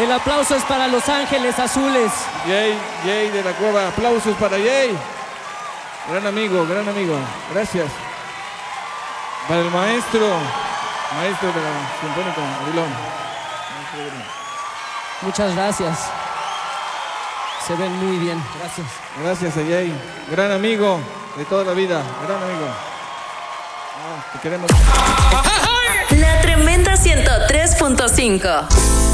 El aplauso es para Los Ángeles Azules. Jay de la Cueva, aplausos para Jay. Gran amigo, gracias. Para el maestro de la Sinfónica, Avilón. Muchas gracias. Se ven muy bien, gracias. Gracias a Jay, gran amigo de toda la vida, gran amigo. Te queremos. La Tremenda 103.5.